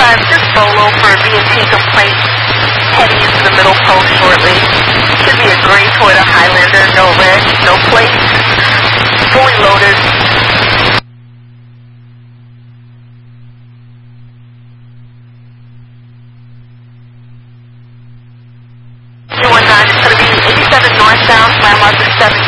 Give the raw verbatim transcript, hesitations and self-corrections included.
five, just Bolo for B and T complaint. Heading into the middle post shortly. Should be a gray Toyota Highlander, no red, no plate. Fully loaded. two one nine, it's going to be eighty-seven northbound, landmark is seven